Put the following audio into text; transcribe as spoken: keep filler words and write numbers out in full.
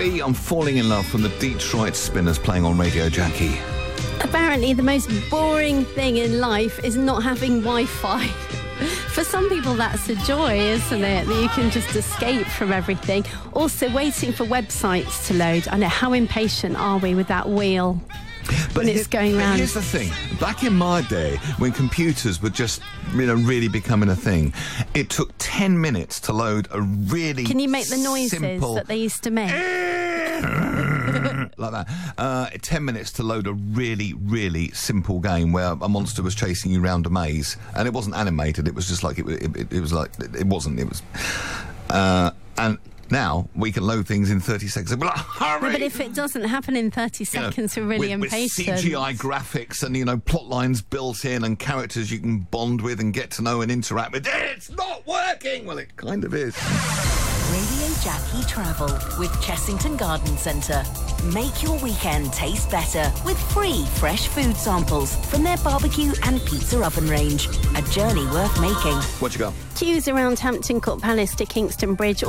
Be I'm Falling in Love from the Detroit Spinners playing on Radio Jackie. Apparently the most boring thing in life is not having Wi-Fi. For some people that's a joy, isn't it? That you can just escape from everything. Also waiting for websites to load. I know, how impatient are we with that wheel? But when it's going round. Here's the thing. Back in my day, when computers were just, you know, really becoming a thing, it took ten minutes to load a really Can you make the noises simple... that they used to make? like that. Uh, ten minutes to load a really, really simple game where a monster was chasing you round a maze. And it wasn't animated. It was just like, it, it, it was like, it wasn't, it was... Uh, and... Now, we can load things in thirty seconds. We're like, hurry! No, but if it doesn't happen in thirty seconds, you know, we're really with, impatient. With C G I graphics and, you know, plot lines built in and characters you can bond with and get to know and interact with. It's not working! Well, it kind of is. Radio Jackie Travel with Chessington Garden Centre. Make your weekend taste better with free fresh food samples from their barbecue and pizza oven range. A journey worth making. What you got? Queues around Hampton Court Palace to Kingston Bridge.